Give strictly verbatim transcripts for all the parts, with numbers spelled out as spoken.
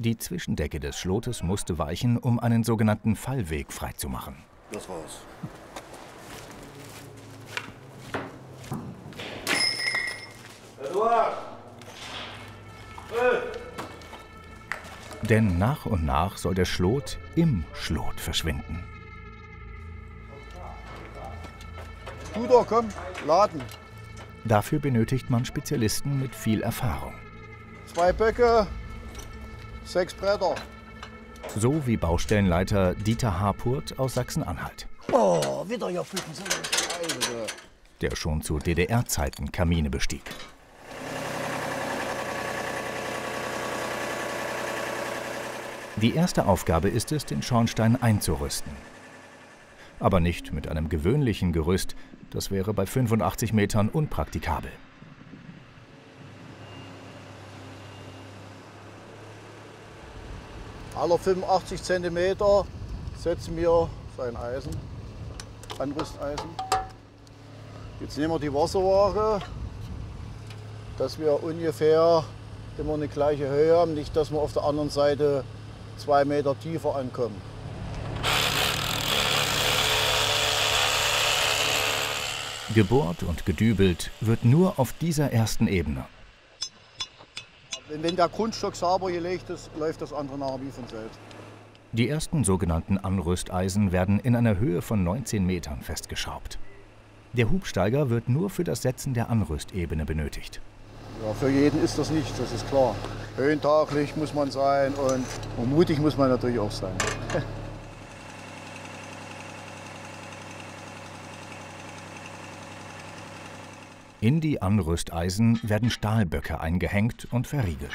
Die Zwischendecke des Schlotes musste weichen, um einen sogenannten Fallweg freizumachen. Das war's. Eduard! Hey! Denn nach und nach soll der Schlot im Schlot verschwinden. Du doch, komm, laden. Dafür benötigt man Spezialisten mit viel Erfahrung. Zwei Böcke, sechs Bretter. So wie Baustellenleiter Dieter Harpurt aus Sachsen-Anhalt. Oh, wieder ja Bücken sind Scheiße. Der schon zu D D R-Zeiten Kamine bestieg. Die erste Aufgabe ist es, den Schornstein einzurüsten. Aber nicht mit einem gewöhnlichen Gerüst, das wäre bei fünfundachtzig Metern unpraktikabel. Alle fünfundachtzig Zentimeter setzen wir sein Eisen, Anrüsteisen. Jetzt nehmen wir die Wasserwaage, dass wir ungefähr immer eine gleiche Höhe haben, nicht dass wir auf der anderen Seite zwei Meter tiefer ankommen. Gebohrt und gedübelt wird nur auf dieser ersten Ebene. Wenn der Grundstock sauber gelegt ist, läuft das andere nachher wie von selbst. Die ersten sogenannten Anrüsteisen werden in einer Höhe von neunzehn Metern festgeschraubt. Der Hubsteiger wird nur für das Setzen der Anrüstebene benötigt. Ja, für jeden ist das nicht, das ist klar. Höhentaglich muss man sein und, und mutig muss man natürlich auch sein. In die Anrüsteisen werden Stahlböcke eingehängt und verriegelt.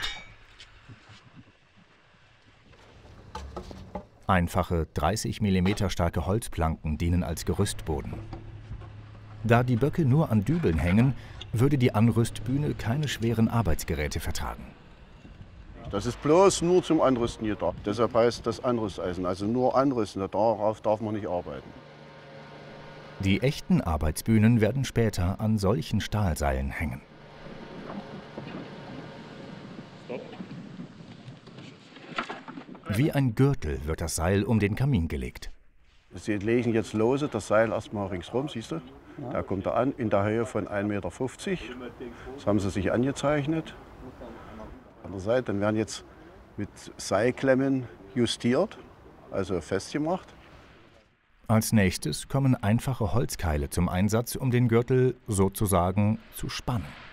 Einfache dreißig Millimeter starke Holzplanken dienen als Gerüstboden. Da die Böcke nur an Dübeln hängen, würde die Anrüstbühne keine schweren Arbeitsgeräte vertragen. Das ist bloß nur zum Anrüsten gedacht. Deshalb heißt das Anrüsteisen. Also nur anrüsten, darauf darf man nicht arbeiten. Die echten Arbeitsbühnen werden später an solchen Stahlseilen hängen. Wie ein Gürtel wird das Seil um den Kamin gelegt. Sie legen jetzt lose das Seil erstmal ringsrum, siehst du? Da kommt er an, in der Höhe von ein Meter fünfzig. Das haben sie sich angezeichnet. An der Seite, dann werden jetzt mit Seilklemmen justiert, also festgemacht. Als nächstes kommen einfache Holzkeile zum Einsatz, um den Gürtel sozusagen zu spannen.